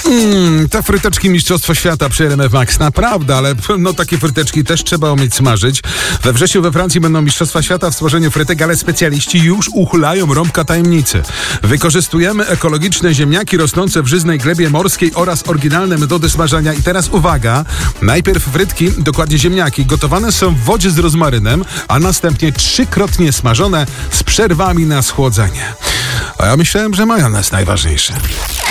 Te fryteczki Mistrzostwo Świata przy RMF Max, naprawdę, ale takie fryteczki też trzeba umieć smażyć. We wrześniu we Francji będą Mistrzostwa Świata w smażeniu frytek, ale specjaliści już uchylają rąbka tajemnicy. Wykorzystujemy ekologiczne ziemniaki rosnące w żyznej glebie morskiej oraz oryginalne metody smażenia. I teraz uwaga, najpierw frytki, dokładnie ziemniaki, gotowane są w wodzie z rozmarynem, a następnie 3-krotnie smażone z przerwami na schłodzenie. A ja myślałem, że majonez najważniejszy.